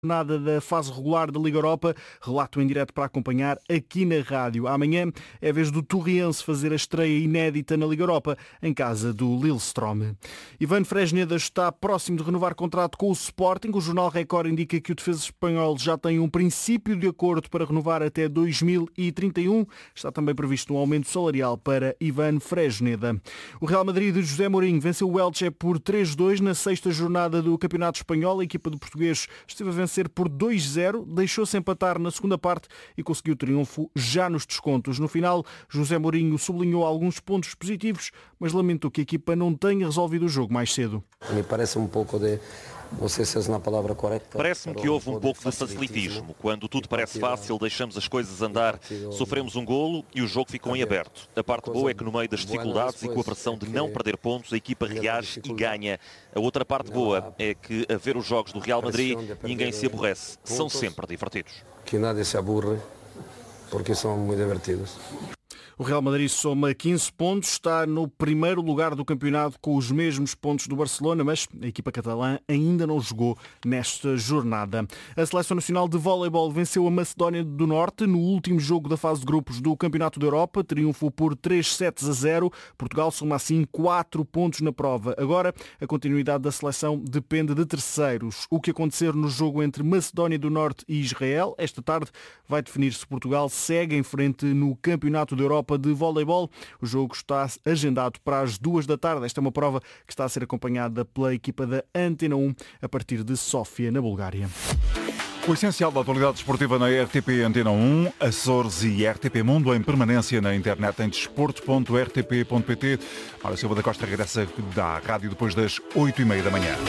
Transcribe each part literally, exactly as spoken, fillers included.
Nada da fase regular da Liga Europa, relato em direto para acompanhar aqui na rádio. Amanhã é a vez do Torriense fazer a estreia inédita na Liga Europa, em casa do Lillestrøm. Ivan Fresneda está próximo de renovar contrato com o Sporting. O jornal Record indica que o defesa espanhol já tem um princípio de acordo para renovar até dois mil e trinta e um. Está também previsto um aumento salarial para Ivan Fresneda. O Real Madrid de José Mourinho venceu o Elche por três a dois na sexta jornada do Campeonato Espanhol. A equipa do português esteve a vencer por dois a zero, deixou-se empatar na segunda parte e conseguiu o triunfo já nos descontos. No final, José Mourinho sublinhou alguns pontos positivos, mas lamentou que a equipa não tenha resolvido o jogo mais cedo. Me parece um pouco de... Não sei se é a palavra correta. Parece-me que houve um pouco de facilitismo. Quando tudo parece fácil, deixamos as coisas andar, sofremos um golo e o jogo ficou em aberto. A parte boa é que no meio das dificuldades e com a pressão de não perder pontos, a equipa reage e ganha. A outra parte boa é que, a ver os jogos do Real Madrid, ninguém se aborrece. São sempre divertidos. Que nada se aburre, porque são muito divertidos. O Real Madrid soma quinze pontos, está no primeiro lugar do campeonato com os mesmos pontos do Barcelona, mas a equipa catalã ainda não jogou nesta jornada. A Seleção Nacional de Voleibol venceu a Macedónia do Norte no último jogo da fase de grupos do Campeonato da Europa, triunfo por três sets a zero. Portugal soma assim quatro pontos na prova. Agora, a continuidade da seleção depende de terceiros. O que acontecer no jogo entre Macedónia do Norte e Israel, esta tarde, vai definir se Portugal segue em frente no Campeonato da Europa de voleibol. O jogo está agendado para as duas da tarde. Esta é uma prova que está a ser acompanhada pela equipa da Antena um a partir de Sófia, na Bulgária. O essencial da atualidade desportiva na R T P Antena um, Açores e R T P Mundo em permanência na internet em desporto ponto r t p ponto p t. Mário Silva da Costa regressa da rádio depois das oito e meia da manhã.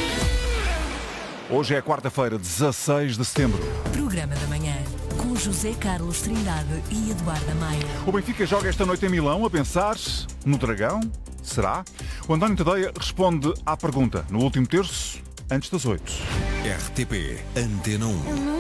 Hoje é quarta-feira, dezasseis de setembro. Programa da manhã, com José Carlos Trindade e Eduardo Maia. O Benfica joga esta noite em Milão, a pensar no Dragão. Será? O António Tadeia responde à pergunta no último terço, antes das oito. R T P Antena um.